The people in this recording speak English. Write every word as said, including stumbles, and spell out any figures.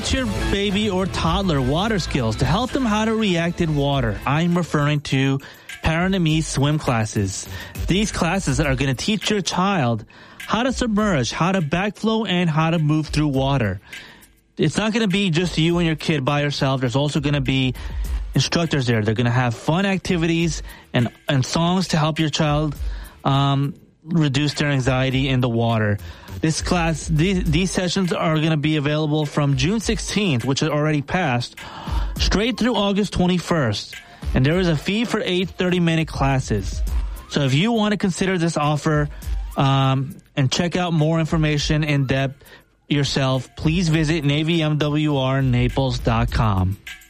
teach your baby or toddler water skills to help them how to react in water. I'm referring to Parent and Me swim classes. These classes are going to teach your child how to submerge, how to backflow, and how to move through water. It's not going to be just you and your kid by yourself. There's also going to be instructors there. They're going to have fun activities and, and songs to help your child um, reduce their anxiety in the water. This class, these, these sessions are going to be available from June sixteenth, which has already passed, straight through August twenty-first. And there is a fee for eight thirty-minute classes. So if you want to consider this offer um, and check out more information in depth yourself, please visit Navy M W R Naples dot com.